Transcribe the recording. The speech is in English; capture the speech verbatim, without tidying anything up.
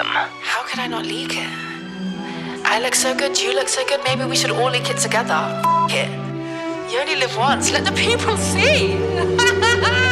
them. How could I not leak it? I look so good, you look so good, maybe we should all leak it together. F it. You only live once, let the people see.